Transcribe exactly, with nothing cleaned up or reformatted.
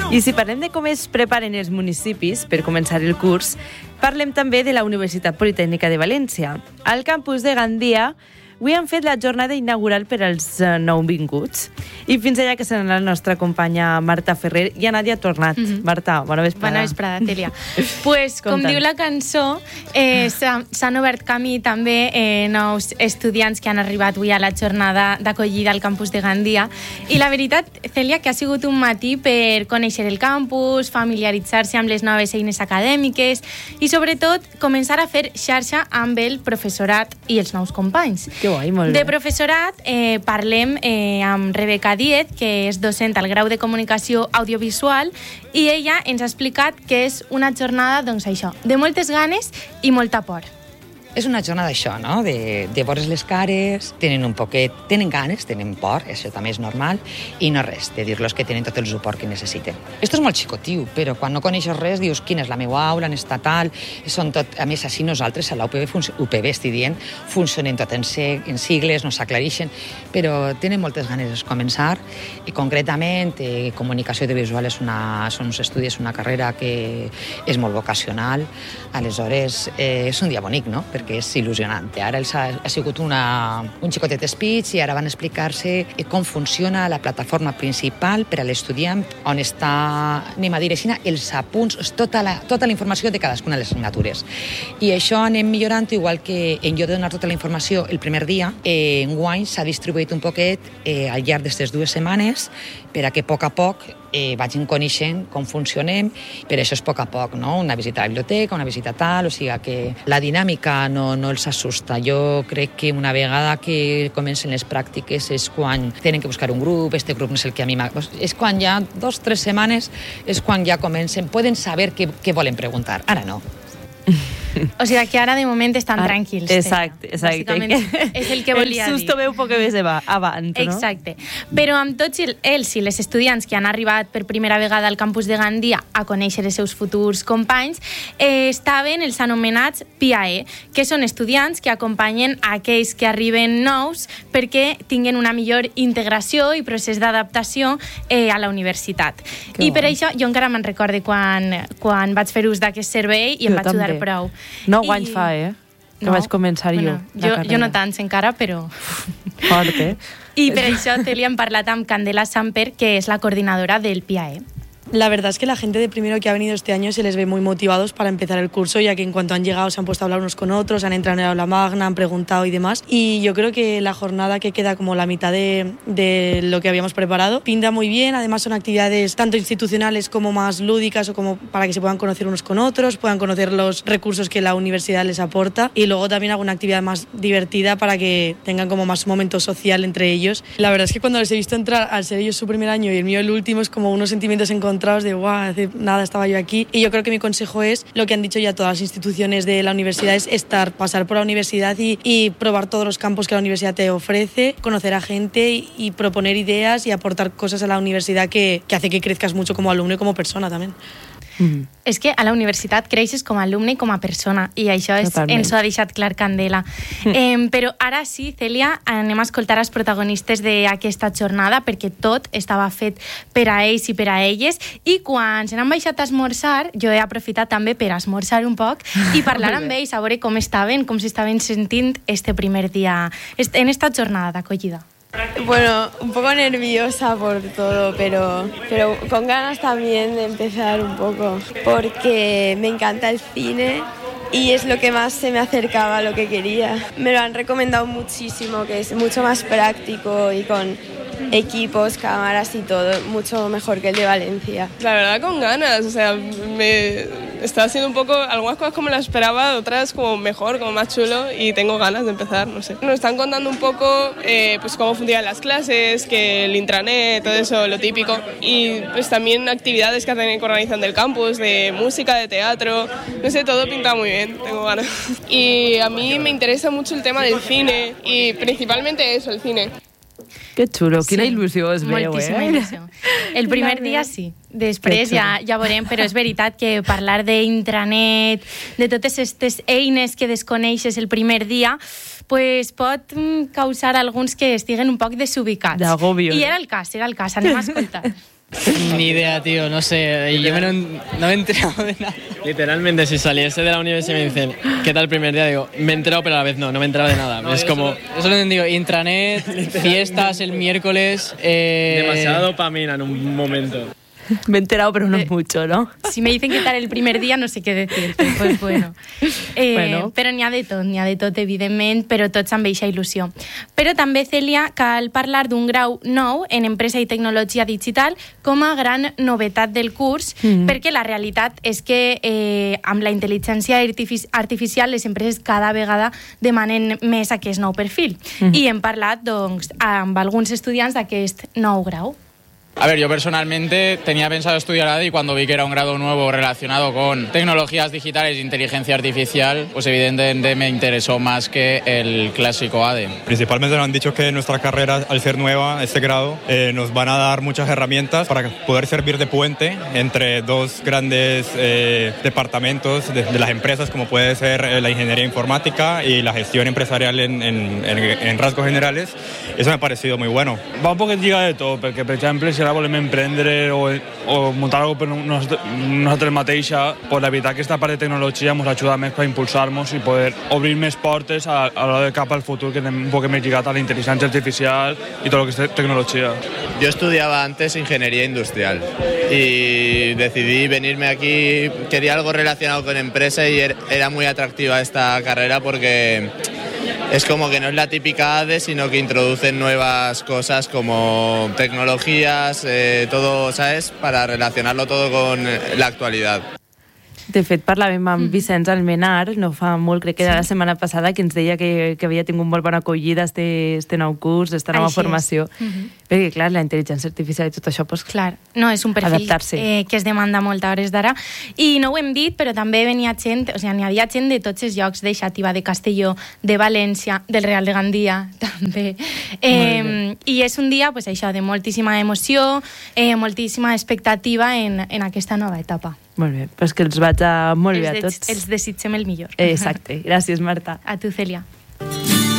I si parlem de com es preparen els municipis per començar el curs, parlem també de la Universitat Politècnica de València. Al campus de Gandia avui han fet la jornada inaugural per als uh, nouvinguts. I fins allà que serà la nostra companya Marta Ferrer. I a Nàdia ha tornat. Mm-hmm. Marta, bona vesprada. Bona vesprada, Cèlia. pues, com diu la cançó, eh, s'han obert camí també eh, nous estudiants que han arribat avui a la jornada d'acollida al campus de Gandia. I la veritat, Cèlia, que ha sigut un matí per conèixer el campus, familiaritzar-se amb les noves eines acadèmiques i, sobretot, començar a fer xarxa amb el professorat i els nous companys. Que guai, molt bé. De professorat eh, parlem eh, amb Rebeca Díez, que és docent al grau de Comunicació Audiovisual, i ella ens ha explicat que és una jornada, doncs això, de moltes ganes i molta por. És una jornada d'això, no? De, de veure's les cares, tenen un poquet, tenen ganes, tenen por, això també és normal, i no res, de dir-los que tenen tot el suport que necessiten. Esto és molt xicotiu, però quan no coneixes res dius quina és la meva aula, en estatal, són tot, a més, així nosaltres a la U P B, U P B estic dient, funcionen tot en, en sigles, no s'aclareixen, però tenen moltes ganes de començar, i concretament eh, comunicació audiovisual és una, són uns estudis, una carrera que és molt vocacional, aleshores eh, és un dia bonic, no? Perquè és il·lusionant. Ara els ha, ha sigut una, un xicotet speech i ara van explicar-se com funciona la plataforma principal per a l'estudiant, on està, anem a dir així, els apunts, tota la, tota la informació de cadascuna de les assignatures. I això anem millorant, igual que en lloc de donar tota la informació el primer dia, eh, enguany s'ha distribuït un poquet eh, al llarg d'aquestes dues setmanes per a que a poc a poc eh, vagin coneixent com funcionem, però això és a poc a poc, no? Una visita a la biblioteca, una visita tal, o sigui que la dinàmica no, no els assusta. Jo crec que una vegada que comencen les pràctiques és quan tenen que buscar un grup, este grup no és el que a mi m'ha... És quan ja dos, tres setmanes és quan ja comencen, poden saber què, què volen preguntar. Ara no. O sigui que ara de moment estan ah, tranquils. Exacte, exacte. Bàsicament és el que volia dir. El susto veu poc més abans, no? Exacte. Però amb tots ells i les estudiants que han arribat per primera vegada al campus de Gandia a conèixer els seus futurs companys, eh, estaven els anomenats P A E, que són estudiants que acompanyen aquells que arriben nous perquè tinguin una millor integració i procés d'adaptació eh, a la universitat. Que I per bon. Això jo encara me'n recorde quan, quan vaig fer ús d'aquest servei i em jo vaig ajudar prou. Nou I... anys fa, eh? Que no, vaig començar bueno, jo. Jo, jo no tants encara, però... Fort, eh? I per això, Cèlia, hem parlat amb Candela Samper, que és la coordinadora del P A E. La verdad es que la gente de primero que ha venido este año se les ve muy motivados para empezar el curso, ya que en cuanto han llegado se han puesto a hablar unos con otros, han entrado en el aula magna, han preguntado y demás. Y yo creo que la jornada que queda como la mitad de, de lo que habíamos preparado pinta muy bien. Además son actividades tanto institucionales como más lúdicas o como para que se puedan conocer unos con otros, puedan conocer los recursos que la universidad les aporta y luego también alguna actividad más divertida para que tengan como más momento social entre ellos. La verdad es que cuando les he visto entrar, al ser ellos su primer año y el mío el último, es como unos sentimientos encontrados de guau, hace nada estaba yo aquí. Y yo creo que mi consejo es lo que han dicho ya todas las instituciones de la universidad, es estar, pasar por la universidad y, y probar todos los campos que la universidad te ofrece, conocer a gente y, y proponer ideas y aportar cosas a la universidad que, que hace que crezcas mucho como alumno y como persona también. Mm. És que a la universitat creixes com a alumne i com a persona, i això és, ens ho ha deixat clar Candela. Mm. Eh, però ara sí, Cèlia, anem a escoltar els protagonistes d'aquesta jornada, perquè tot estava fet per a ells i per a elles, i quan se n'han baixat a esmorzar, jo he aprofitat també per esmorzar un poc i parlar amb ells, a veure com estaven, com s'estaven sentint este primer dia, en esta jornada d'acollida. Bueno, un poco nerviosa por todo, pero, pero con ganas también de empezar un poco, porque me encanta el cine y es lo que más se me acercaba a lo que quería. Me lo han recomendado muchísimo, que es mucho más práctico y con equipos, cámaras y todo, mucho mejor que el de Valencia. La verdad, con ganas, o sea, me está haciendo un poco, algunas cosas como las esperaba, otras como mejor, como más chulo, y tengo ganas de empezar, no sé. Nos están contando un poco eh, pues cómo funcionan las clases, que el intranet, todo eso, lo típico, y pues también actividades que hacen, que organizan del campus, de música, de teatro, no sé, todo pinta muy bien, tengo ganas. Y a mí me interesa mucho el tema del cine, y principalmente eso, el cine. Que xulo, quina sí, il·lusió es veu, moltíssima eh? Il·lusió. El primer dia sí, després ja, ja veurem, però és veritat que parlar d'intranet, de totes aquestes eines que desconeixes el primer dia, pues pot causar alguns que estiguen un poc desubicats. D'agobio. I era el cas, era el cas, anem a escoltar. Ni idea, tío, no sé. Yo me no, no me he enterado de nada. Literalmente, si saliese de la universidad y me dicen, ¿qué tal el primer día? Digo, me he enterado, pero a la vez no, no me he enterado de nada. No, es como... Eso, eso lo digo, intranet, fiestas el miércoles... Eh... Demasiada dopamina en un momento. Me he enterado, pero no eh, mucho, ¿no? Si me dicen qué tal el primer dia, no sé què decir-te, pues bueno. Eh, bueno. Però n'hi ha de tot, n'hi ha de tot, evidentment, però tots amb eixa il·lusió. Però també, Cèlia, cal parlar d'un grau nou en Empresa i Tecnologia Digital com a gran novetat del curs, mm-hmm. perquè la realitat és que eh, amb la intel·ligència artifici- artificial les empreses cada vegada demanen més aquest nou perfil. Mm-hmm. I hem parlat, doncs, amb alguns estudiants d'aquest nou grau. A ver, yo personalmente tenía pensado estudiar A D E y cuando vi que era un grado nuevo relacionado con tecnologías digitales e inteligencia artificial, pues evidentemente me interesó más que el clásico A D E. Principalmente nos han dicho que nuestra carrera, al ser nueva, este grado, eh, nos van a dar muchas herramientas para poder servir de puente entre dos grandes eh, departamentos de, de las empresas, como puede ser eh, la ingeniería informática y la gestión empresarial en, en, en, en rasgos generales. Eso me ha parecido muy bueno. Va un poc en lliga de tot, perquè, per exemple, si ara volem emprendre o, o muntar alguna cosa per nosaltres, nosaltres mateixa, pues la veritat que aquesta part de tecnologia ens ajuda més per impulsar-nos i poder obrir més portes a, a l'hora de cap al futur, que anem un poc més lligat a la intel·ligència artificial i tot el que és tecnologia. Yo estudiaba antes ingeniería industrial y decidí venirme aquí, quería algo relacionado con empresa y era muy atractiva esta carrera porque es como que no es la típica A D E, sino que introducen nuevas cosas como tecnologías, eh, todo, ¿sabes? Para relacionarlo todo con la actualidad. De fet, parlàvem amb Vicenç Almenar, no fa molt, crec que era la setmana passada, que ens deia que, que havia tingut molt bona acollida este, este nou curs, esta nova Així formació. Uh-huh. Perquè, clar, la intel·ligència artificial i tot això, pues, clar, no, és un perfil eh, que es demanda molt a hores d'ara. I no ho hem dit, però també venia gent, o sigui, n'hi havia gent de tots els llocs, de Xàtiva, de Castelló, de València, del Real de Gandia, també. Eh, I és un dia, pues, això, de moltíssima emoció, eh, moltíssima expectativa en, en aquesta nova etapa. Molt bé, doncs que els vaig a molt els bé a tots. Els desitgem el millor. Exacte. Gràcies, Marta. A tu, Cèlia.